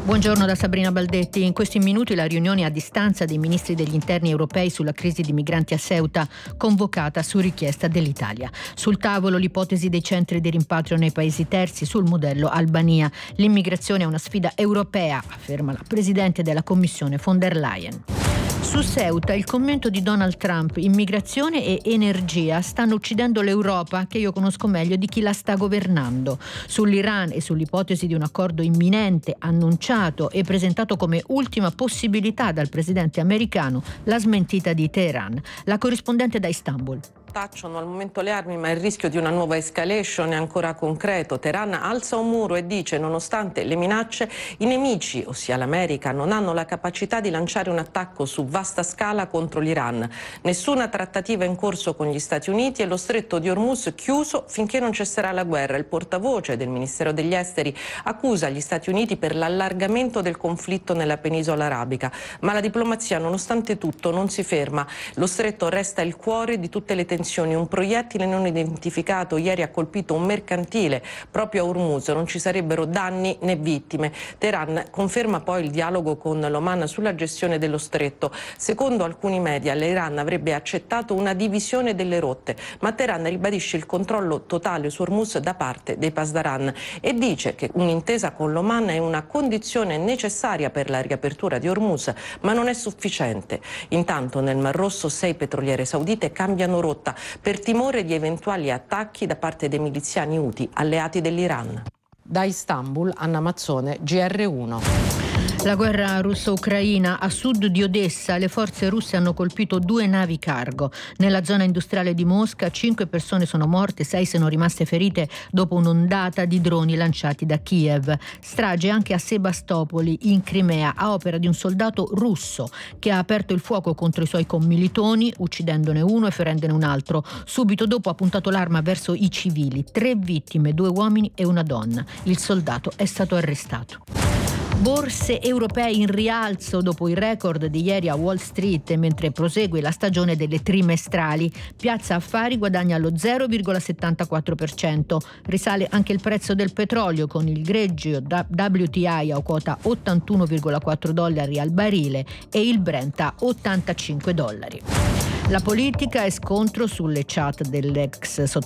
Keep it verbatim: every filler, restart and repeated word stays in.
Buongiorno da Sabrina Baldetti. In questi minuti la riunione a distanza dei ministri degli interni europei sulla crisi di migranti a Ceuta, convocata su richiesta dell'Italia. Sul tavolo l'ipotesi dei centri di rimpatrio nei paesi terzi sul modello Albania. L'immigrazione è una sfida europea, afferma la Presidente della Commissione von der Leyen. Su Ceuta il commento di Donald Trump: immigrazione e energia stanno uccidendo l'Europa, che io conosco meglio di chi la sta governando. Sull'Iran e sull'ipotesi di un accordo imminente annunciato e presentato come ultima possibilità dal presidente americano, la smentita di Teheran. La corrispondente da Istanbul. Tacciono al momento le armi, ma il rischio di una nuova escalation è ancora concreto. Teheran alza un muro e dice: nonostante le minacce, i nemici, ossia l'America, non hanno la capacità di lanciare un attacco su vasta scala contro l'Iran. Nessuna trattativa in corso con gli Stati Uniti e lo stretto di Hormuz chiuso finché non cesserà la guerra. Il portavoce del Ministero degli Esteri accusa gli Stati Uniti per l'allargamento del conflitto nella penisola arabica, ma la diplomazia nonostante tutto non si ferma. Lo stretto resta il cuore di tutte le tensioni. Un proiettile non identificato ieri ha colpito un mercantile proprio a Hormuz. Non ci sarebbero danni né vittime. Teheran conferma poi il dialogo con l'Oman sulla gestione dello stretto. Secondo alcuni media l'Iran avrebbe accettato una divisione delle rotte, ma Teheran ribadisce il controllo totale su Hormuz da parte dei Pasdaran e dice che un'intesa con l'Oman è una condizione necessaria per la riapertura di Hormuz, ma non è sufficiente. Intanto nel Mar Rosso sei petroliere saudite cambiano rotta per timore di eventuali attacchi da parte dei miliziani Houthi alleati dell'Iran. Da Istanbul, Anna Mazzone, G R uno. La guerra russo-ucraina. A sud di Odessa le forze russe hanno colpito due navi cargo. Nella zona industriale di Mosca cinque persone sono morte, sei sono rimaste ferite dopo un'ondata di droni lanciati da Kiev. Strage anche a Sebastopoli, in Crimea, a opera di un soldato russo che ha aperto il fuoco contro i suoi commilitoni, uccidendone uno e ferendone un altro. Subito dopo ha puntato l'arma verso i civili. Tre vittime, due uomini e una donna. Il soldato è stato arrestato. Borse europee in rialzo dopo il record di ieri a Wall Street, mentre prosegue la stagione delle trimestrali. Piazza Affari guadagna lo zero virgola settantaquattro per cento. Risale anche il prezzo del petrolio, con il greggio W T I a quota ottantuno virgola quattro dollari al barile e il Brent a ottantacinque dollari. La politica e scontro sulle chat dell'ex